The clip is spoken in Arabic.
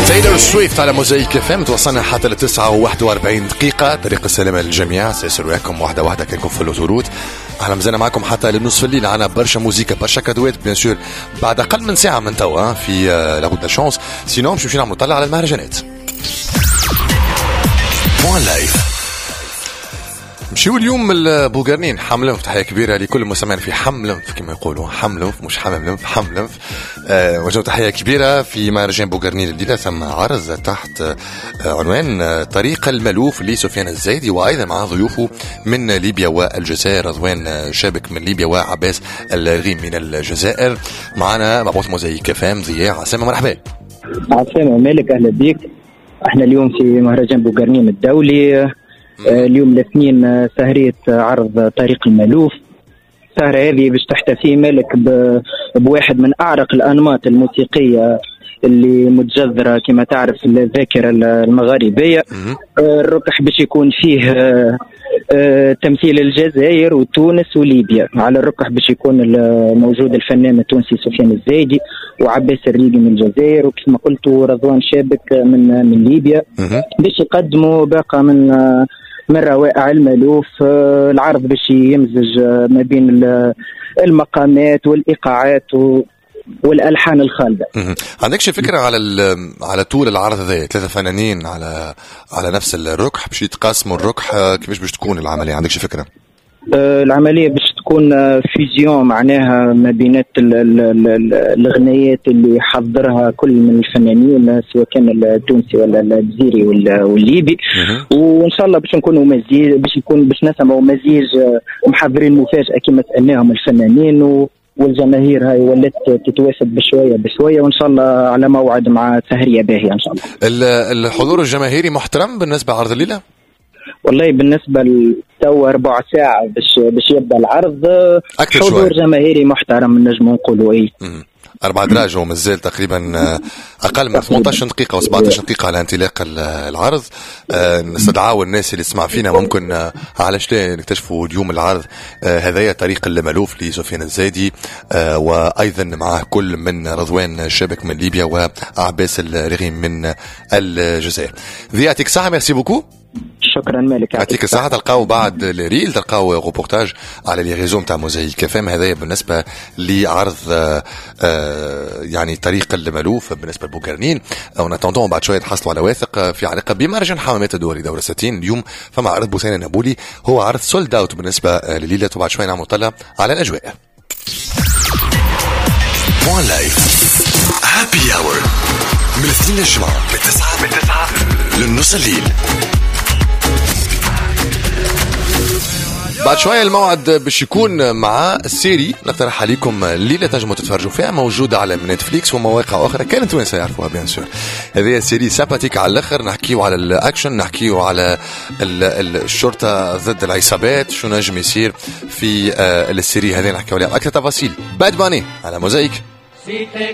تايلور سويفت على موزايك FM. توصلنا حتى ل9:41 طريق السلامة للجميع. سيسر وياكم واحدة كنكم في الأوتوروت. احنا مازلنا معكم حتى للنصف الليل. عنا برشا موزيكا برشا كادوات بيان سور بعد أقل من ساعة من توا في لابد لا شانس. سينو مش نعمل نطلع على المهرجانات. بوان لايف مشيو اليوم البوغرنين حملنف. تحية كبيرة لكل المستمعين في حملنف كما يقولوا حملنف مش حملنف حملنف. وجهوا تحية كبيرة في مهرجان بوغرنين الليلة. ثم عرض تحت عنوان طريق الملوف لسفيان الزايدي وأيضا مع ضيوفه من ليبيا والجزائر. رضوان شابك من ليبيا وعباس الرغيم من الجزائر. معنا مبعوث موزايك FM ضياء عسامة. مرحبا. عسامة مالك أهلا بك. احنا اليوم في مهرجان بوغرنين الدولي. اليوم الاثنين سهرية عرض طريق الملوف. السهرة هذه باش تحتفي مالك بواحد من أعرق الأنماط الموسيقية اللي متجذرة كما تعرف الذاكرة المغاربية. الركح باش يكون فيه تمثيل الجزائر وتونس وليبيا. على الركح باش يكون موجود الفنان التونسي سفيان الزايدي وعباس الريقي من الجزائر وكما قلت رضوان شابك من ليبيا باش يقدموا باقة من روائع الملوف. العرض باش يمزج ما بين المقامات والإيقاعات والألحان الخالدة. عندكش فكرة على طول العرض هذا؟ 3 فنانين على نفس الركح باش يتقاسموا الركح، كيفاش باش تكون العملية؟ عندكش فكرة؟ العملية باش تكون فيزيون معناها ما بينات الأغنيات اللي حضرها كل من الفنانين سواء كان التونسي ولا الجزائري والليبي. وإن شاء الله باش نكونوا مزيج باش نسمعوا مزيج محضرين مفاجأة كما سألناهم الفنانين والجماهير هاي ولات تتوافد بشوية وإن شاء الله على موعد مع سهرية باهية إن شاء الله. الحضور الجماهيري محترم بالنسبة لعرض الليلة؟ والله بالنسبة لتوا 4 ساعة باش يبدأ العرض. حضور جماهيري محترم نجم نقولوا ايه. 4 دراج ومازال تقريبا أقل من 18 دقيقة و17 دقيقة على انطلاق العرض. نستدعاو الناس اللي تسمع فينا ممكن علاش لا نكتشفوا اليوم العرض هذايا طريق الملوف لسفيان الزايدي وأيضا معه كل من رضوان شابك من ليبيا وعباس الرغيم من الجزائر. ذياتك ساعة. ميرسي بوكو. شكرا مالك. يعطيك الصحة. تلقاو بعد الريل تلقاو روبورتاج على لي ريزو نتاع موزايك FM. هذايا بالنسبة لعرض يعني طريق الملوف بالنسبة لبوغرنين. ونتندون بعد شوية تحصلوا على واثق في علاقة بمهرجان حمامات الدولي دورة 60. اليوم فما عرض بوسين النابولي هو عرض سولد اوت بالنسبة لليلة. وبعد شوية نعمل طلع على الأجواء. بوان لايف هابي اور من الاثنين للجمعة من 9 للنص الليل. بعد شوية الموعد باش يكون مع السيري نقترح عليكم الليلة تنجموا تتفرجوا فيها موجودة على نتفليكس ومواقع أخرى كانت وين سيعرفوها بيان سور. هذه السيري ساباتيك على الآخر. نحكيو على الأكشن نحكيو على الشرطة ضد العصابات شو نجم يصير في السيري هذه. نحكيو عليها أكثر تفاصيل. باد باني على موزايك.